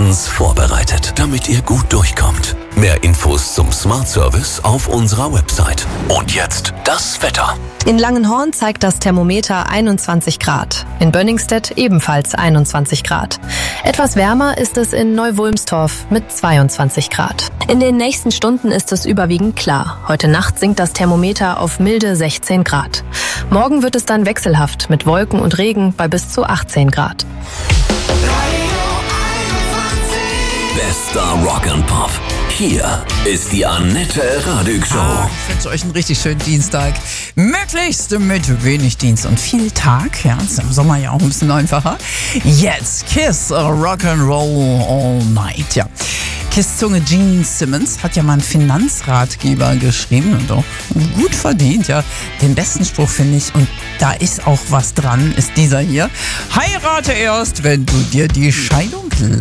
bestens vorbereitet, damit ihr gut durchkommt. Mehr Infos zum Smart Service auf unserer Website. Und jetzt das Wetter. In Langenhorn zeigt das Thermometer 21 Grad. In Bönningstedt ebenfalls 21 Grad. Etwas wärmer ist es in Neu-Wulmstorf mit 22 Grad. In den nächsten Stunden ist es überwiegend klar. Heute Nacht sinkt das Thermometer auf milde 16 Grad. Morgen wird es dann wechselhaft mit Wolken und Regen bei bis zu 18 Grad. Bester Rock and Pop. Hier ist die Annette Radig Show. Ich wünsche euch einen richtig schönen Dienstag. Möglichst mit wenig Dienst und viel Tag. Ja, ist im Sommer ja auch ein bisschen einfacher. Jetzt Kiss Rock'n'Roll All Night. Ja. Kiss-Zunge Gene Simmons hat ja mal einen Finanzratgeber geschrieben und auch gut verdient, ja. Den besten Spruch finde ich, und da ist auch was dran, ist dieser hier. Heirate erst, wenn du dir die Scheidung leistest.